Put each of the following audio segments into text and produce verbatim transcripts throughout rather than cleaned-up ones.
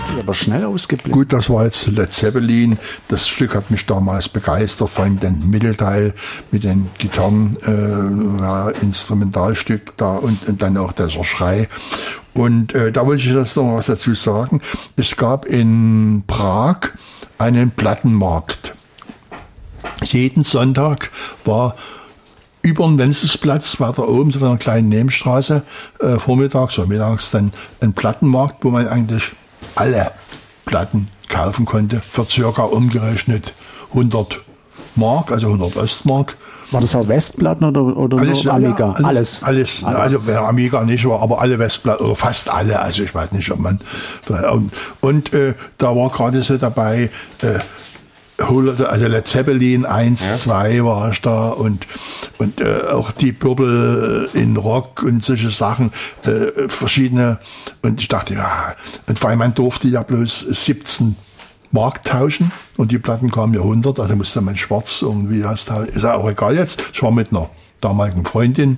aber schnell ausgeblendet. Gut, das war jetzt Led Zeppelin. Das Stück hat mich damals begeistert, vor allem den Mittelteil mit den Gitarren, äh, ja, Instrumentalstück da und, und dann auch dieser Schrei. Und äh, da wollte ich jetzt noch was dazu sagen. Es gab in Prag einen Plattenmarkt. Jeden Sonntag war über den Wenzelsplatz, weiter oben, so von einer kleinen Nebenstraße, äh, vormittags oder mittags dann ein Plattenmarkt, wo man eigentlich alle Platten kaufen konnte, für circa umgerechnet hundert Mark, also hundert Ostmark. War das auch Westplatten oder, oder alles, nur Amiga? Ja, alles, alles. alles. Also wer Amiga nicht war, aber alle Westplatten, oder fast alle, also ich weiß nicht, ob man... Und, und äh, da war gerade so dabei... Äh, also Led Zeppelin eins, ja. zwei war ich da und, und äh, auch die Purple in Rock und solche Sachen, äh, verschiedene. Und ich dachte, ja, und vor allem man durfte ja bloß siebzehn Mark tauschen und die Platten kamen ja hundert, also musste man schwarz irgendwie austauschen. Ist ja auch egal jetzt. Ich war mit einer damaligen Freundin.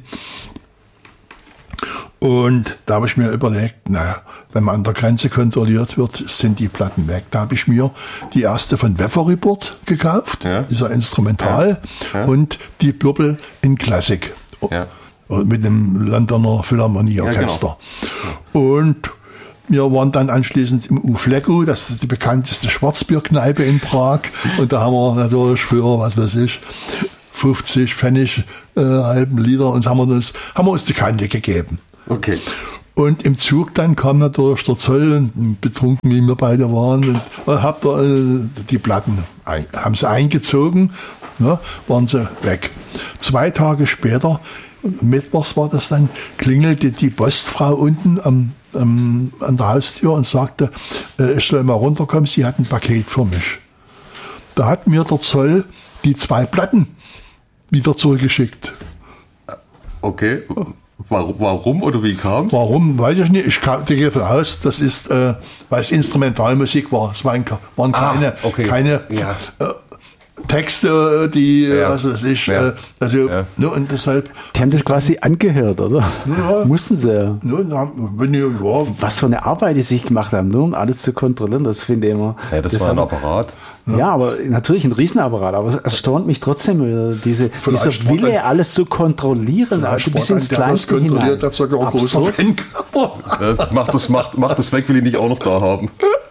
Und da habe ich mir überlegt, naja, wenn man an der Grenze kontrolliert wird, sind die Platten weg. Da habe ich mir die erste von Weather Report gekauft, ja. Dieser Instrumental, ja. Ja. Und die Purple in Classic. Ja. Mit dem Londoner Philharmonieorchester. Ja, genau. Und wir waren dann anschließend im Ufleku, das ist die bekannteste Schwarzbierkneipe in Prag. Und da haben wir natürlich für, was weiß ich, fünfzig Pfennig, äh, halben Liter, und haben wir, das, haben wir uns die Kante gegeben. Okay. Und im Zug dann kam natürlich der Zoll, und betrunken wie wir beide waren, und habt ihr äh, die Platten, ein, haben sie eingezogen, ne, waren sie weg. Zwei Tage später, mittwochs war das dann, klingelte die Postfrau unten am, am, an der Haustür und sagte, äh, ich soll mal runterkommen, sie hat ein Paket für mich. Da hat mir der Zoll die zwei Platten wieder zurückgeschickt. Okay. Warum, warum oder wie kam es? Warum, weiß ich nicht. Ich gehe davon aus, das ist, äh, weil es Instrumentalmusik war. Es waren, waren keine, ah, okay. keine ja. äh, Texte, die, ja. was weiß ich, ja. äh, also, ja. ne, und deshalb. Die haben das quasi angehört, oder? Ja. Mussten sie ja. Ne, wenn ich, ja. Was für eine Arbeit die sich gemacht haben, nur um alles zu kontrollieren, das finde ich immer. Ja, das, das war ein Apparat. Ja. ja, aber natürlich ein Riesenapparat, aber es erstaunt mich trotzdem wieder, diese, dieser Wille, ein, alles zu kontrollieren, also bis ins Kleinste hinein. Das sogar ein großer ja, macht, das, macht, macht das weg, will ich nicht auch noch da haben.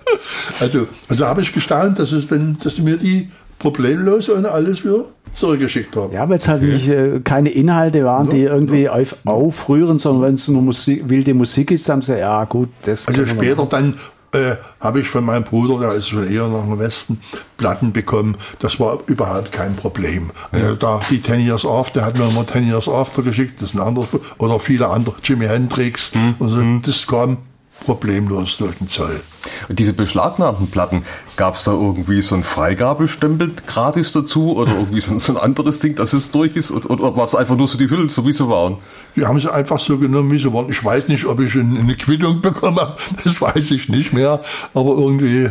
Also, also habe ich gestaunt, dass es dann, dass sie mir die problemlos ohne alles wieder zurückgeschickt haben. Ja, weil es halt okay. nicht, äh, keine Inhalte waren, ja, die irgendwie ja. auf, aufrühren, sondern wenn es nur Musik, wilde Musik ist, haben sie, ja gut, das also später dann Äh, habe ich von meinem Bruder, der ist schon eher nach dem Westen, Platten bekommen. Das war überhaupt kein Problem. Also da die Ten Years After, der hat mir immer Ten Years After geschickt, das ist ein anderes, oder viele andere, Jimi Hendrix, mhm. und so, das kam problemlos durch den Zoll. Und diese beschlagnahmten Platten, gab es da irgendwie so ein Freigabestempel gratis dazu oder irgendwie so, so ein anderes Ding, dass es durch ist? Oder, oder war es einfach nur so die Hüllen, so wie sie waren? Die haben sie einfach so genommen, wie sie waren. Ich weiß nicht, ob ich eine Quittung bekommen habe, das weiß ich nicht mehr, aber irgendwie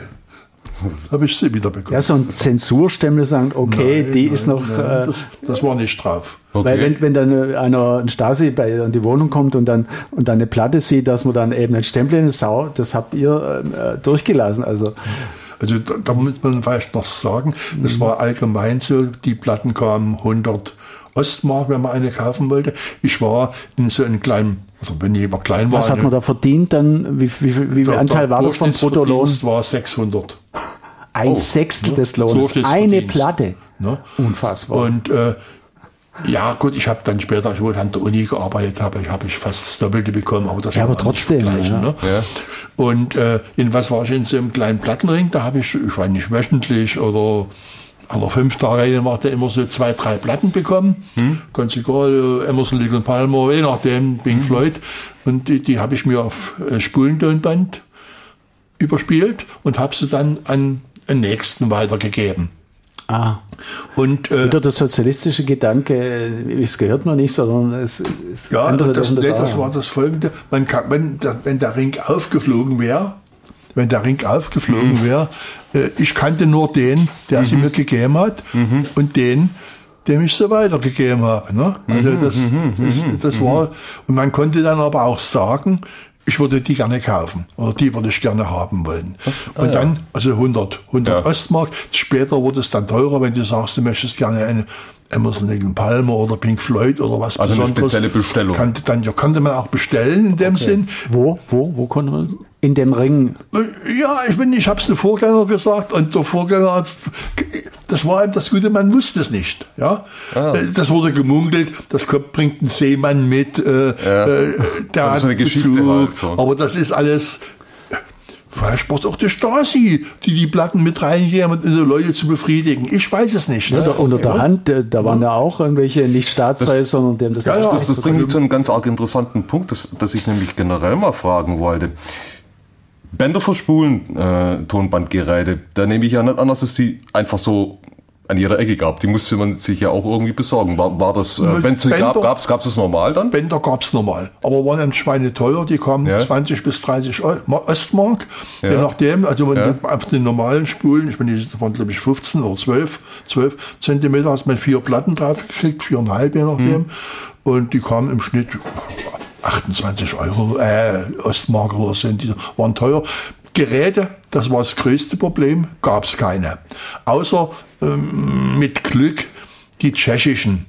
habe ich sie wieder bekommen. Ja, so ein Zensurstempel sagt, okay, nein, die nein, ist noch... Nein, äh, das, das war nicht drauf. Okay. Weil wenn, wenn dann einer, ein Stasi bei in die Wohnung kommt und dann, und dann eine Platte sieht, dass man dann eben einen Stempel in die Sau, das habt ihr äh, durchgelassen. Also, also da, da muss man vielleicht noch sagen, das mhm. war allgemein so, die Platten kamen hundert Ostmark, wenn man eine kaufen wollte. Ich war in so einem kleinen, oder wenn ich immer klein war. Was hat man da verdient dann? Wie, wie, wie, wie viel Anteil war das vom Bruttolohn? Das war sechshundert. Ein oh, Sechstel des Lohns. Eine Platte. Ne? Unfassbar. Und äh, ja, gut, ich habe dann später, wo ich an der Uni gearbeitet habe, ich habe ich fast das Doppelte bekommen, aber das ja, war aber trotzdem. Gleiche, ja. Ne? Ja. Und äh, in was war ich in so einem kleinen Plattenring, da habe ich, ich weiß nicht, wöchentlich oder alle fünf Tage macht er immer so zwei, drei Platten bekommen. Hm. Ganz egal, Emerson, Lake und Palmer, je nachdem, Pink hm. Floyd. Und die, die habe ich mir auf äh, Spulentonband überspielt und habe sie dann an den nächsten weitergegeben. Ah. Und, äh, wieder der sozialistische Gedanke, es gehört mir nicht, sondern es, es ja, andere das, das, nee, das war das Folgende. Man kann, wenn, der, wenn der Ring aufgeflogen wäre, wenn der Ring aufgeflogen mhm. wäre, äh, ich kannte nur den, der mhm. sie mir gegeben hat, mhm. und den, dem ich sie weitergegeben habe. Ne? Also das, das, das war, und man konnte dann aber auch sagen, ich würde die gerne kaufen oder die würde ich gerne haben wollen. Ah, und ja. dann, also hundert, hundert Ja. Ostmark. Später wurde es dann teurer, wenn du sagst, du möchtest gerne eine Emerson, Lake and Palmer oder Pink Floyd oder was Also eine Besonderes. spezielle Bestellung. Kannte, dann, ja, konnte man auch bestellen in dem Sinn. Wo, wo, wo konnte man? In dem Ring. Ja, ich bin, ich habe es dem Vorgänger gesagt und der Vorgänger hat, das war eben das Gute, man wusste es nicht. Ja, Ah. das wurde gemunkelt, das kommt, bringt ein Seemann mit, äh, Ja. äh, der Also hat so eine Geschichte Bezug, halt so. aber das ist alles. Vielleicht war es auch die Stasi, die die Platten mit reingehen, um die Leute zu befriedigen. Ich weiß es nicht. Unter, Ne? unter der Hand, äh, da waren ja auch irgendwelche nicht Staatsreihe, sondern dem das Ja, ja. Das, das bringt mich zu einem ganz arg interessanten Punkt, das, das ich nämlich generell mal fragen wollte. Bänder verspulen, äh, Tonbandgeräte, da nehme ich ja nicht an, dass es die einfach so an jeder Ecke gab. Die musste man sich ja auch irgendwie besorgen. War, war das, äh, wenn es sie gab, gab es es normal dann? Bänder gab es normal, aber waren dann Schweine teuer, die kamen Ja. zwanzig bis dreißig Eu- Ostmark, Ja. je nachdem, also wenn Ja. du auf den normalen Spulen, ich meine, die waren glaube ich fünfzehn oder zwölf, zwölf Zentimeter, hast man vier Platten drauf gekriegt, viereinhalb je nachdem, Hm. und die kamen im Schnitt achtundzwanzig Euro, äh, Ostmark oder so, die waren teuer. Geräte, das war das größte Problem, gab es keine. Außer ähm, mit Glück die tschechischen,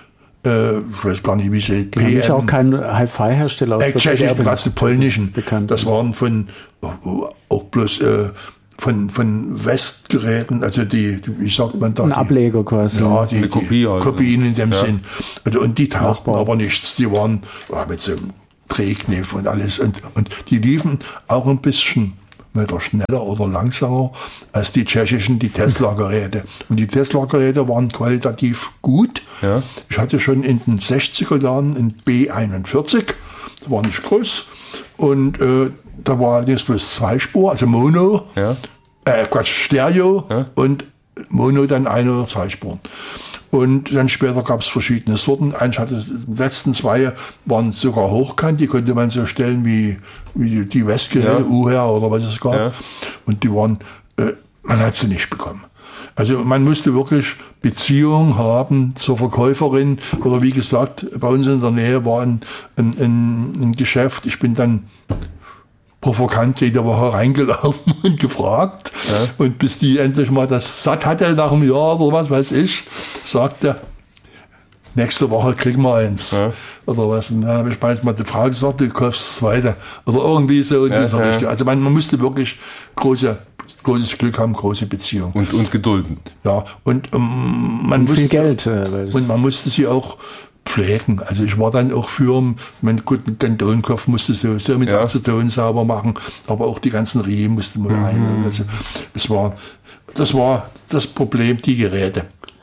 äh, ich weiß gar nicht, wie sie, Die haben nicht auch kein Hi-Fi-Hersteller. äh, tschechischen, Platz, die polnischen. Bekannt. Das waren von, oh, auch bloß äh, von, von Westgeräten, also die, die, wie sagt man da? Ein die, Ableger quasi. Ja, die, Eine Kopie die halt. Kopien in dem Ja. Sinn. Also, und die taugten Nachbau. aber nichts. Die waren ja, mit so einem Drehkniff und alles. Und, und die liefen auch ein bisschen entweder schneller oder langsamer als die tschechischen, die Tesla-Geräte. Und die Tesla-Geräte waren qualitativ gut. Ja. Ich hatte schon in den sechziger Jahren ein B einundvierzig, das war nicht groß. Und äh, da war allerdings bloß Zweispur, also Mono, Ja. äh, Quatsch, Stereo Ja. und Mono dann eine oder zwei Spuren. Und dann später gab es verschiedene Sorten. Eigentlich hatte die letzten zwei waren sogar hochkant, die konnte man so stellen wie, wie die, die Westgeräte, Ja. U H R oder was es gab. Ja. Und die waren, äh, man hat sie nicht bekommen. Also man musste wirklich Beziehung haben zur Verkäuferin. Oder wie gesagt, bei uns in der Nähe war ein, ein, ein, ein Geschäft. Ich bin dann provokant jede Woche reingelaufen und gefragt. Ja. Und bis die endlich mal das satt hatte nach einem Jahr oder was weiß ich, sagte, nächste Woche kriegen wir eins. Ja. Oder was. Und dann habe ich manchmal die Frage gesagt, du kaufst das zweite. Oder irgendwie so in Ja, dieser ja. Richtung. Also man, man musste wirklich große, großes Glück haben, große Beziehung. Und, und gedulden. Ja, und ähm, man Und viel musste, Geld. äh, weil das- und man musste sie auch pflegen. Also ich war dann auch für, mein gut, den Tonkopf musste so, so mit Ja. Aceton sauber machen, aber auch die ganzen Riemen musste man rein. Also es war, das war das Problem, die Geräte.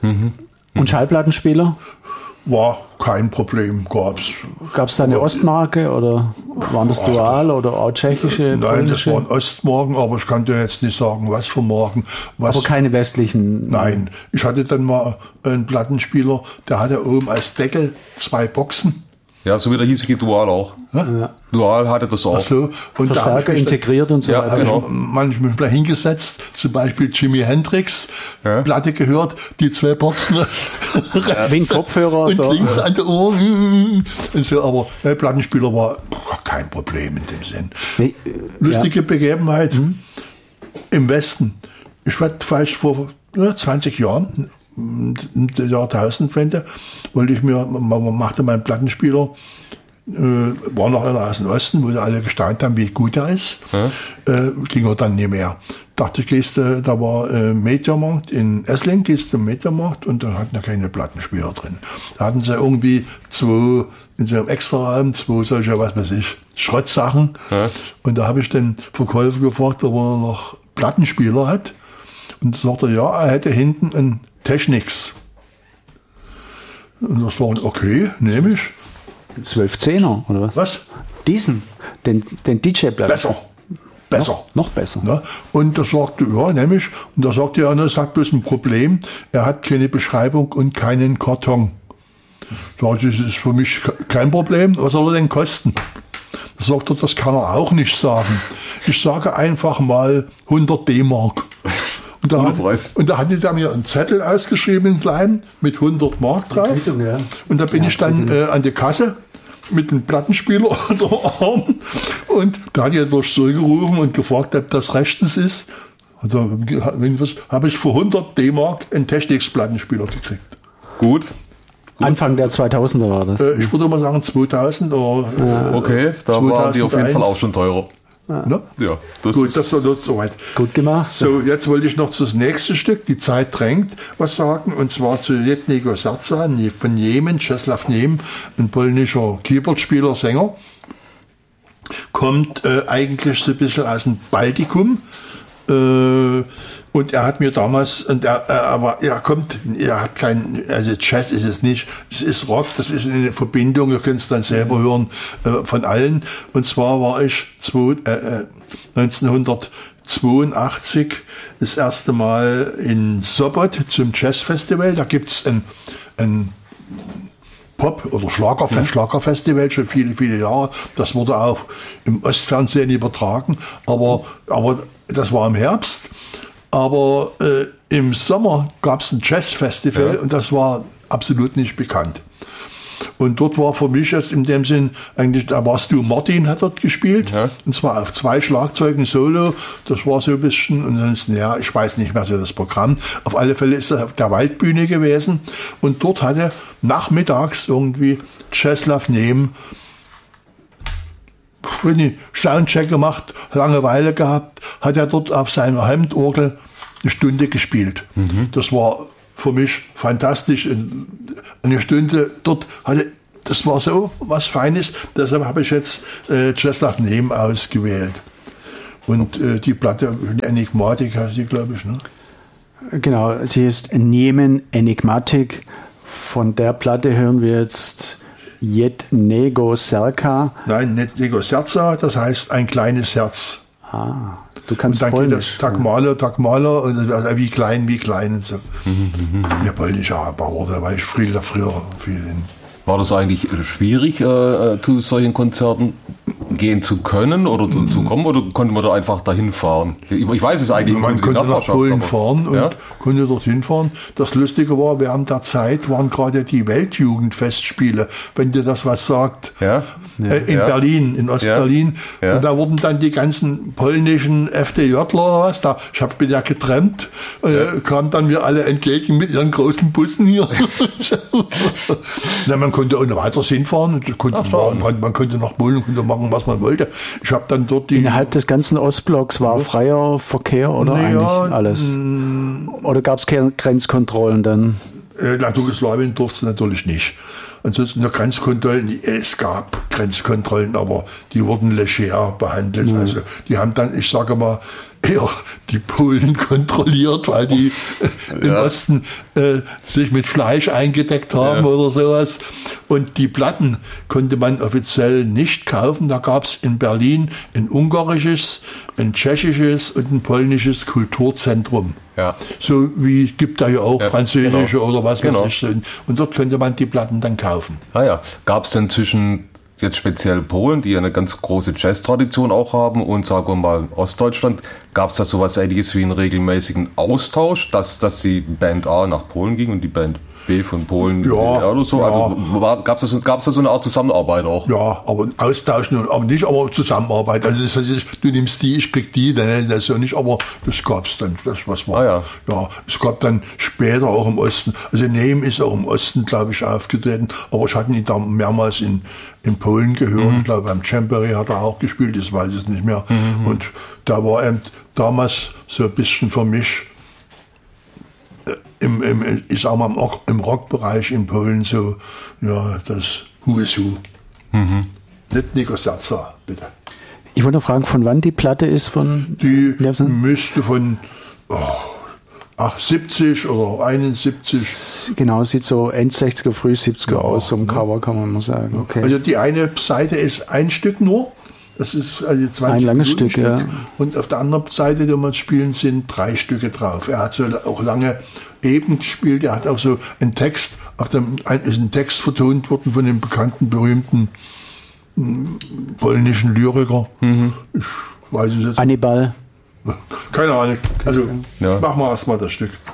Und Schallplattenspieler? War kein Problem, gab's. Gab es da eine Ostmarke oder waren das Dual oder auch tschechische? Nein, das polnische? waren Ostmarken, aber ich kann dir jetzt nicht sagen, was für Marken. Was, Aber keine westlichen. Nein, ich hatte dann mal einen Plattenspieler, der hatte oben als Deckel zwei Boxen. Ja, so wie der hiesige Dual auch. Ja. Dual hatte das auch. Ach so, und da habe ich Verstärker mich dann- integriert und so Ja, weiter. habe genau. ich manchmal hingesetzt, zum Beispiel Jimi Hendrix, Ja. Platte gehört, die zwei Boxen Wie ein Kopfhörer. und da. links an der Ohren und so, aber der Plattenspieler war kein Problem in dem Sinn. Nee, äh, Lustige Begebenheit im Westen. Ich war vielleicht vor ja, zwanzig Jahren, in der Jahrtausendwende, wollte ich mir, man machte meinen Plattenspieler, äh, war noch einer aus dem Osten, wo sie alle gestaunt haben, wie gut er ist. Äh, ging er dann nicht mehr. Dachte ich, gehst du, da war äh, Mediamarkt in Essling, gehst zum Mediamarkt und da hatten ja keine Plattenspieler drin. Da hatten sie irgendwie zwei, in so einem Extraraum, zwei solche, was weiß ich, Schrottsachen. Ja. Und da habe ich den Verkäufer gefragt, ob er noch Plattenspieler hat. Und da sagte er, ja, er hätte hinten einen Technics. Und das war okay, nehme ich. zwölf Zehner oder was? Was? Diesen, den, den D J-Platten. Besser. Besser. Noch, noch besser. Ne? Und er sagte, ja, nämlich. Und da sagte er, er hat bloß ein Problem. Er hat keine Beschreibung und keinen Karton. Sag ich, das ist für mich kein Problem. Was soll er denn kosten? Da sagt er, das kann er auch nicht sagen. Ich sage einfach mal hundert D-Mark. Und da, hat, Preis. und da hatte der mir einen Zettel ausgeschrieben, einen kleinen, mit hundert Mark drauf. Quittung, ja. Und da bin Ja, ich dann äh, an die Kasse mit einem Plattenspieler unter dem Arm und da hat er durch zurückgerufen und gefragt, ob das rechtens ist. Und da habe ich für hundert D-Mark einen Technics-Plattenspieler gekriegt. Gut. Gut. Anfang der zweitausender war das. Äh, ich würde mal sagen zweitausend oder äh, okay, da zweitausendeins. Waren die auf jeden Fall auch schon teurer. Ja, ne? Ja, das gut, ist das war dort soweit. Gut gemacht. So, jetzt wollte ich noch das nächste Stück, die Zeit drängt, was sagen, und zwar zu Jednego Serca von Niemen, Czesław Niemen, ein polnischer Keyboardspieler, Sänger, kommt äh, eigentlich so ein bisschen aus dem Baltikum. Äh, und er hat mir damals, und er, aber er kommt, er hat kein, also Jazz ist es nicht, es ist Rock, das ist eine Verbindung, ihr könnt es dann selber hören, äh, von allen. Und zwar war ich zwei, äh, neunzehnhundertzweiundachtzig das erste Mal in Sopot zum Jazzfestival, da gibt's ein, ein Pop- oder Schlagerfe- mhm. Schlagerfestival schon viele, viele Jahre. Das wurde auch im Ostfernsehen übertragen, aber, aber das war im Herbst. Aber äh, im Sommer gab es ein Jazzfestival, ja, und das war absolut nicht bekannt. Und dort war für mich jetzt in dem Sinn, eigentlich, da war Stu Martin, hat dort gespielt, ja, und zwar auf zwei Schlagzeugen solo. Das war so ein bisschen, und ansonsten, ja, ich weiß nicht mehr so das Programm. Auf alle Fälle ist das auf der Waldbühne gewesen. Und dort hatte nachmittags irgendwie Czesław Niemen Soundcheck gemacht, Langeweile gehabt, hat er dort auf seiner Hemdorgel eine Stunde gespielt. Mhm. Das war für mich fantastisch. Eine Stunde dort hatte, das war so was Feines. Deshalb habe ich jetzt äh, Czesław Niemen ausgewählt. Und äh, die Platte Enigmatik heißt die, glaube ich, ne? Genau, die ist Niemen Enigmatik. Von der Platte hören wir jetzt Jednego Serca. Nein, Jednego Serca, das heißt ein kleines Herz. Ah, du kannst und dann Polnisch. Geht das Tag Maler, Tag Maler, und also wie klein, wie klein und so. Der polnische Bauer, da war ich früher, früher viel in. War das eigentlich schwierig, äh, zu solchen Konzerten gehen zu können oder mm. zu kommen, oder konnte man da einfach dahin fahren? Ich, ich weiß es eigentlich. Man konnte nach Polen fahren und ja? konnte dorthin fahren. Das Lustige war, während der Zeit waren gerade die Weltjugendfestspiele, wenn dir das was sagt. Ja. Äh, in ja. Berlin, in Ostberlin. Ja. Ja. Und da wurden dann die ganzen polnischen F D Jler oder was, da, ich hab, bin ja getrennt, ja. äh, kamen dann mir alle entgegen mit ihren großen Bussen hier. Na, man konnte ohne weiteres hinfahren. Und konnte Ach, man, man konnte nach Polen konnte machen, was man wollte. Ich habe dann dort die. Innerhalb des ganzen Ostblocks war ja. freier Verkehr oder naja, eigentlich alles? Oder gab es keine Grenzkontrollen dann? Äh, nach Jugoslawien durfte es natürlich nicht. Ansonsten nur Grenzkontrollen, es gab Grenzkontrollen, aber die wurden leger behandelt. Mhm. Also die haben dann, ich sage mal, eher die Polen kontrolliert, weil die ja. im Osten äh, sich mit Fleisch eingedeckt haben ja. oder sowas. Und die Platten konnte man offiziell nicht kaufen. Da gab es in Berlin ein ungarisches, ein tschechisches und ein polnisches Kulturzentrum. Ja. So wie gibt da ja auch ja, französische genau. oder was genau. weiß ich. Und dort könnte man die Platten dann kaufen. Ah ja. Gab es denn zwischen jetzt speziell Polen, die ja eine ganz große Jazz-Tradition auch haben, und sagen wir mal Ostdeutschland, gab es da sowas Ähnliches wie einen regelmäßigen Austausch, dass, dass die Band A nach Polen ging und die Band B von Polen ja, oder so? Ja. Also gab es da, gab's da so eine Art Zusammenarbeit auch? Ja, aber austauschen, aber nicht, aber Zusammenarbeit. Also das heißt, du nimmst die, ich krieg die, dann das ja nicht, aber das gab es dann, das was war. Ah, ja. ja, es gab dann später auch im Osten, also Niemen ist auch im Osten, glaube ich, aufgetreten, aber ich hatte ihn da mehrmals in, in Polen gehört. Mhm. Ich glaube, beim Chambery hat er auch gespielt, das weiß ich nicht mehr. Mhm. Und da war eben damals so ein bisschen für mich Im, im, ich sag mal, im, im Rockbereich in Polen so, ja, das Who is Who. Mhm. Nicht Nico Serca, bitte. Ich wollte noch fragen, von wann die Platte ist von... Die Nerven? Müsste von oh, ach, siebzig oder einundsiebzig. Genau, sieht so Endsechziger, Früh siebziger ja, aus, so ein Cover kann man mal sagen. Okay. Also die eine Seite ist ein Stück nur. Das ist also zwanzig ein langes Stück, Stück, ja. Und auf der anderen Seite, die wir spielen, sind drei Stücke drauf. Er hat so auch lange eben gespielt. Er hat auch so einen Text, auf dem ist ein Text vertont worden von einem bekannten, berühmten m, polnischen Lyriker. Mhm. Ich weiß es jetzt. Hannibal. Keine Ahnung. Also ja. Machen wir erstmal das Stück.